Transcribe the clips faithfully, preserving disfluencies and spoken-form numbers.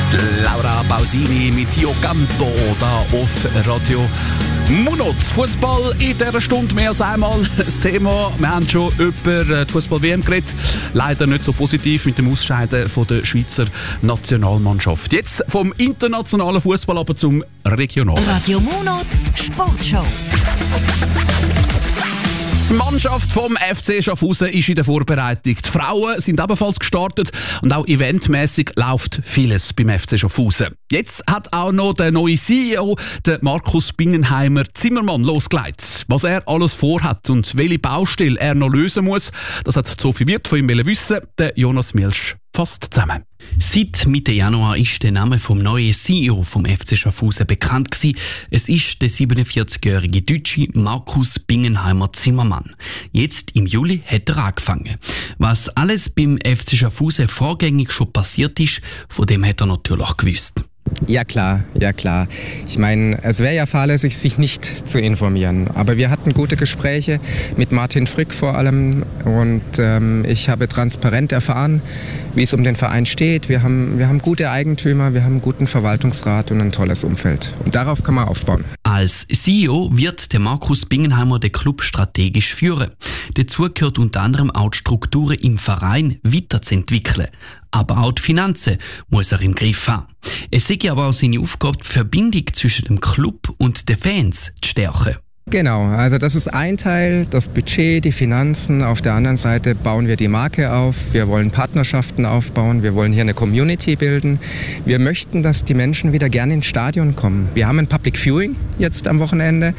Laura Pausini mit Io Campo da auf Radio Munot. Fußball in dieser Stunde mehr als einmal das Thema. Wir haben schon über die Fußball-W M geredet. Leider nicht so positiv mit dem Ausscheiden von der Schweizer Nationalmannschaft. Jetzt vom internationalen Fußball aber zum regionalen. Radio Munot Sportshow. Die Mannschaft vom F C Schaffhausen ist in der Vorbereitung. Die Frauen sind ebenfalls gestartet und auch eventmäßig läuft vieles beim F C Schaffhausen. Jetzt hat auch noch der neue C E O, der Markus Bingenheimer Zimmermann, losgelegt. Was er alles vorhat und welche Baustelle er noch lösen muss, das hat Sophie Wirth von ihm wissen. Der Jonas Mielsch fasst zusammen. Seit Mitte Januar ist der Name vom neuen C E O vom F C Schaffhausen bekannt gewesen. Es ist der siebenundvierzigjährige Deutsche Markus Bingenheimer Zimmermann. Jetzt im Juli hat er angefangen. Was alles beim F C Schaffhausen vorgängig schon passiert ist, von dem hat er natürlich gewusst. Ja klar, ja klar. Ich meine, es wäre ja fahrlässig, sich nicht zu informieren. Aber wir hatten gute Gespräche mit Martin Frick vor allem und ähm, ich habe transparent erfahren, wie es um den Verein steht. Wir haben, wir haben gute Eigentümer, wir haben einen guten Verwaltungsrat und ein tolles Umfeld. Und darauf kann man aufbauen. Als C E O wird der Markus Bingenheimer den Club strategisch führen. Dazu gehört unter anderem auch die Strukturen im Verein weiterzuentwickeln. Aber auch die Finanzen muss er im Griff haben. Es sei aber auch seine Aufgabe, die Verbindung zwischen dem Club und den Fans zu stärken. Genau, also das ist ein Teil, das Budget, die Finanzen. Auf der anderen Seite bauen wir die Marke auf. Wir wollen Partnerschaften aufbauen. Wir wollen hier eine Community bilden. Wir möchten, dass die Menschen wieder gerne ins Stadion kommen. Wir haben ein Public Viewing jetzt am Wochenende.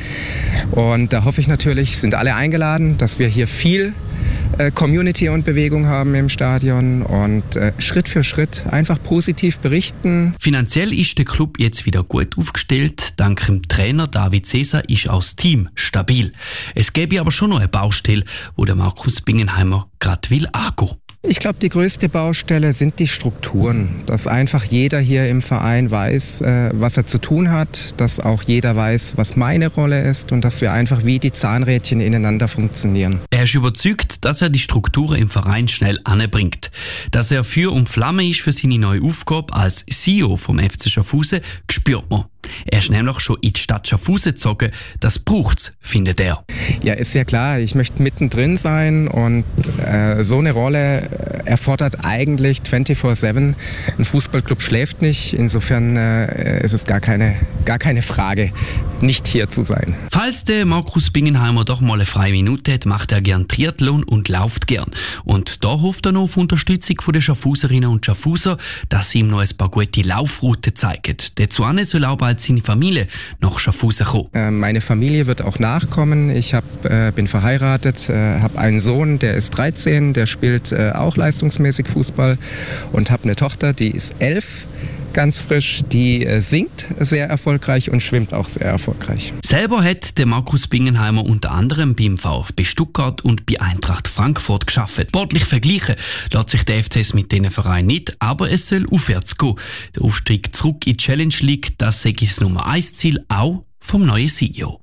Und da hoffe ich natürlich, sind alle eingeladen, dass wir hier viel Community und Bewegung haben im Stadion und äh, Schritt für Schritt einfach positiv berichten. Finanziell ist der Club jetzt wieder gut aufgestellt. Dank dem Trainer David Cesar ist auch das Team stabil. Es gäbe aber schon noch eine Baustelle, wo der Markus Bingenheimer gerade will angehen. Ich glaube, die größte Baustelle sind die Strukturen, dass einfach jeder hier im Verein weiß, äh, was er zu tun hat, dass auch jeder weiß, was meine Rolle ist und dass wir einfach wie die Zahnrädchen ineinander funktionieren. Er ist überzeugt, dass er die Strukturen im Verein schnell anbringt. Dass er Feuer und Flamme ist für seine neue Aufgabe als C E O vom F C Schaffhausen, spürt man. Er ist nämlich schon in die Stadt Schaffhausen gezogen. Das braucht's, findet er. Ja, ist ja klar. Ich möchte mittendrin sein und äh, so eine Rolle erfordert eigentlich vierundzwanzig sieben. Ein Fußballclub schläft nicht. Insofern äh, ist es gar keine, gar keine Frage, nicht hier zu sein. Falls der Markus Bingenheimer doch mal eine freie Minute hat, macht er gern Triathlon und läuft gern. Und da hofft er noch auf Unterstützung von den Schaffhauserinnen und Schaffhauser, dass sie ihm noch ein paar gute Laufrouten zeigen. Dazu soll auch bald seine Familie nach Schaffhausen kommen. Äh, meine Familie wird auch nachkommen. Ich hab, äh, bin verheiratet, äh, habe einen Sohn, der ist dreizehn, der spielt äh, auch leistungsmäßig Fußball und habe eine Tochter, die ist elf. Ganz frisch, die äh, singt sehr erfolgreich und schwimmt auch sehr erfolgreich. Selber hat der Markus Bingenheimer unter anderem beim VfB Stuttgart und bei Eintracht Frankfurt gearbeitet. Sportlich vergleichen lässt sich der F C S mit diesen Vereinen nicht, aber es soll aufwärts gehen. Der Aufstieg zurück in die Challenge League, das sei das Nummer eins Ziel auch vom neuen C E O.